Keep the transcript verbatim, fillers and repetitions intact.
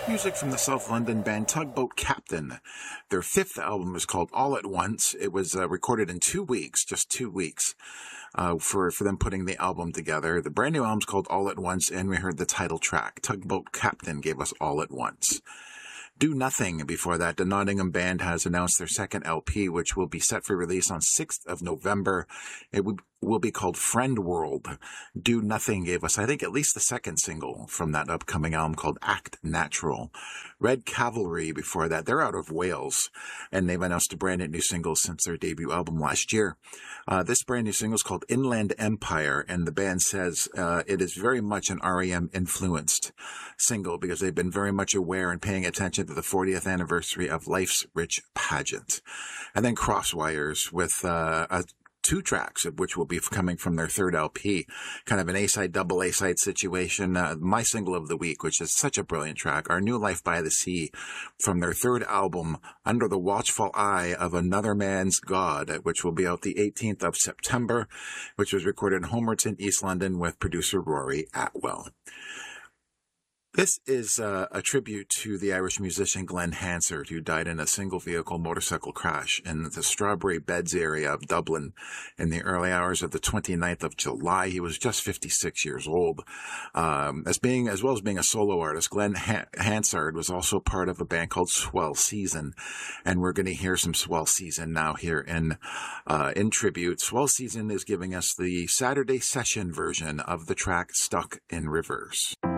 Music from the South London band Tugboat Captain. Their fifth album is called All at Once. It was uh, recorded in two weeks, just two weeks, uh, for, for them putting the album together. The brand new album's called All at Once, and we heard the title track. Tugboat Captain gave us All at Once. Do Nothing. Before that, the Nottingham band has announced their second L P, which will be set for release on sixth of November. It will be called Friend World. Do Nothing gave us, I think, at least the second single from that upcoming album called Act Natural. Red Cavalry, before that, they're out of Wales, and they've announced a brand new single since their debut album last year. Uh, this brand new single is called Inland Empire, and the band says uh, it is very much an R E M-influenced single because they've been very much aware and paying attention to the fortieth anniversary of Life's Rich Pageant. And then Crosswires with uh, a two tracks, of which will be coming from their third L P, kind of an A-side, double A-side situation. Uh, my single of the week, which is such a brilliant track, Our New Life by the Sea, from their third album, Under the Watchful Eye of Another Man's God, which will be out the eighteenth of September, which was recorded in Homerton, East London, with producer Rory Atwell. This is uh, a tribute to the Irish musician Glenn Hansard, who died in a single-vehicle motorcycle crash in the Strawberry Beds area of Dublin in the early hours of the twenty-ninth of July. He was just fifty-six years old. Um, as being, as well as being a solo artist, Glenn ha- Hansard was also part of a band called Swell Season, and we're going to hear some Swell Season now here in uh, in tribute. Swell Season is giving us the Saturday session version of the track Stuck in Rivers.